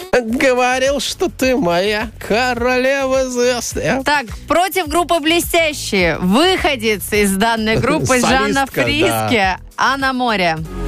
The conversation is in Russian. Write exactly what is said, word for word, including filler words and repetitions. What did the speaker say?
Говорил, что ты моя королева звезд. Так, против группы «Блестящие» выходец из данной группы Жанна Солистка, Фриске, да. «А на море».